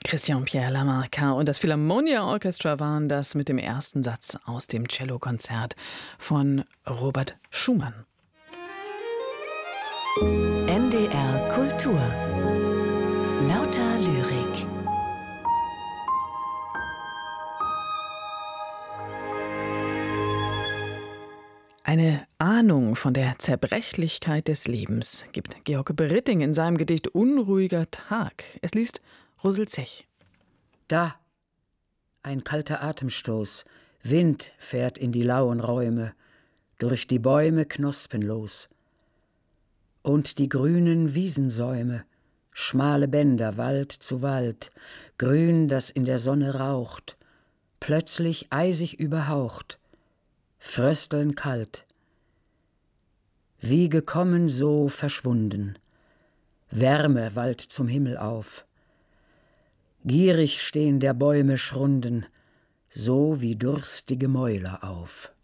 Christian-Pierre Lamarca und das Philharmonia Orchestra waren das mit dem ersten Satz aus dem Cellokonzert von Robert Schumann. NDR Kultur. Lauter Lyrik. Eine Ahnung von der Zerbrechlichkeit des Lebens gibt Georg Britting in seinem Gedicht Unruhiger Tag. Es liest Rosel Zech. Da, ein kalter Atemstoß, Wind fährt in die lauen Räume, durch die Bäume knospenlos. Und die grünen Wiesensäume, schmale Bänder Wald zu Wald, Grün, das in der Sonne raucht, plötzlich eisig überhaucht, frösteln kalt. Wie gekommen, so verschwunden, Wärme wallt zum Himmel auf. Gierig stehen der Bäume Schrunden, so wie durstige Mäuler auf.